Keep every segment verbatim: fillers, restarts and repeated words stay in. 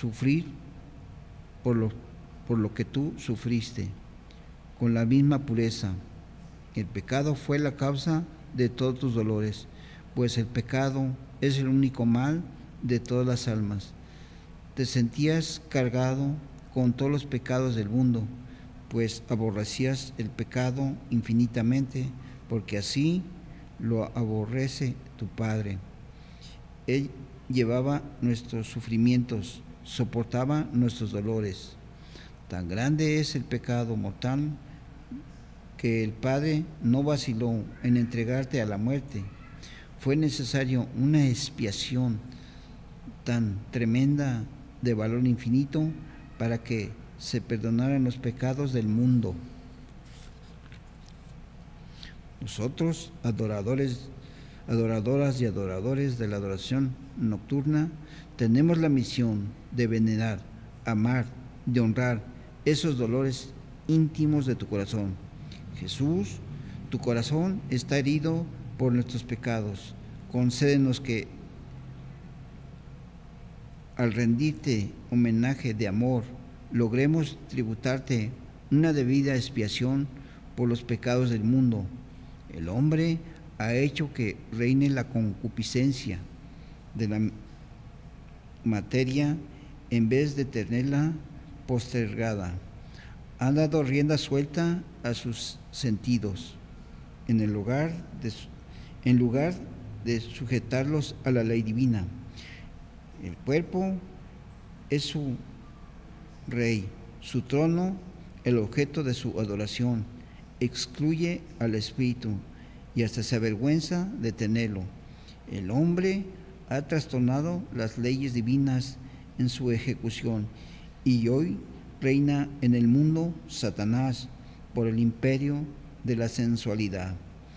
sufrir por lo, por lo que tú sufriste, con la misma pureza. El pecado fue la causa de todos tus dolores, pues el pecado es el único mal de todas las almas. Te sentías cargado con todos los pecados del mundo, pues aborrecías el pecado infinitamente, porque así lo aborrece tu Padre. Él llevaba nuestros sufrimientos, soportaba nuestros dolores. Tan grande es el pecado mortal que el Padre no vaciló en entregarte a la muerte. Fue necesario una expiación tan tremenda de valor infinito para que se perdonaran los pecados del mundo. Nosotros, adoradores, adoradoras y adoradores de la adoración nocturna, tenemos la misión de venerar, amar, de honrar esos dolores íntimos de tu corazón. Jesús, tu corazón está herido por nuestros pecados. Concédenos que al rendirte homenaje de amor, logremos tributarte una debida expiación por los pecados del mundo. El hombre ha hecho que reine la concupiscencia de la materia en vez de tenerla postergada. Ha dado rienda suelta a sus sentidos en el lugar de, en lugar de sujetarlos a la ley divina. El cuerpo es su rey, su trono, el objeto de su adoración. Excluye al espíritu y hasta se avergüenza de tenerlo. El hombre ha trastornado las leyes divinas en su ejecución y hoy reina en el mundo Satanás por el imperio de la sensualidad.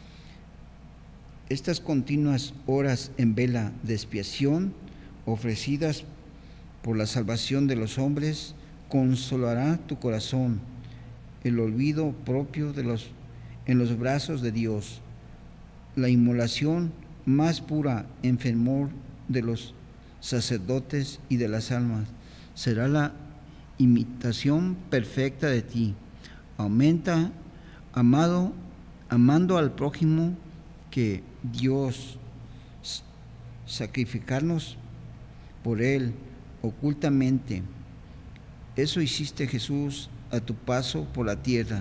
Estas continuas horas en vela de expiación ofrecidas por la salvación de los hombres consolará tu corazón. El olvido propio de los, en los brazos de Dios, la inmolación más pura en fervor de los sacerdotes y de las almas, será la imitación perfecta de ti. Aumenta, amado, amando al prójimo que Dios, sacrificarnos por él ocultamente. Eso hiciste, Jesús, a tu paso por la tierra,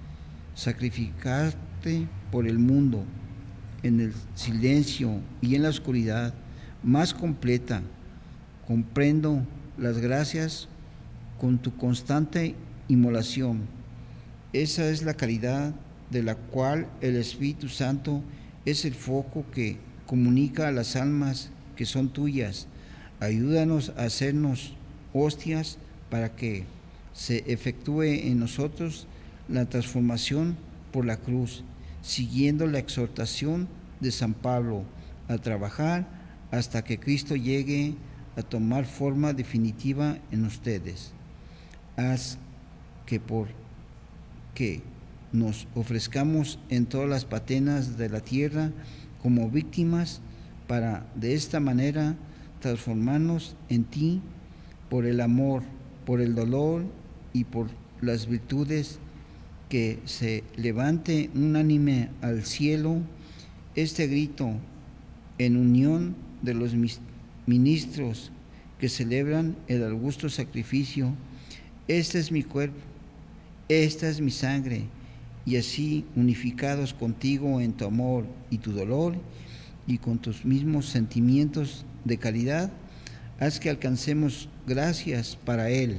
sacrificarte por el mundo en el silencio y en la oscuridad más completa. Comprendo las gracias con tu constante inmolación. Esa es la caridad de la cual el Espíritu Santo es el foco que comunica a las almas que son tuyas. Ayúdanos a hacernos hostias para que se efectúe en nosotros la transformación por la cruz, siguiendo la exhortación de San Pablo a trabajar hasta que Cristo llegue a tomar forma definitiva en ustedes. Haz que por que nos ofrezcamos en todas las patenas de la tierra como víctimas para de esta manera transformarnos en ti por el amor, por el dolor y por las virtudes, que se levante unánime al cielo este grito en unión de los ministros que celebran el augusto sacrificio: este es mi cuerpo, esta es mi sangre, y así unificados contigo en tu amor y tu dolor y con tus mismos sentimientos de caridad, haz que alcancemos gracias para Él,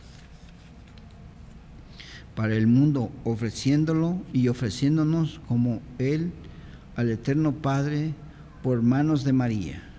para el mundo, ofreciéndolo y ofreciéndonos como Él al Eterno Padre por manos de María.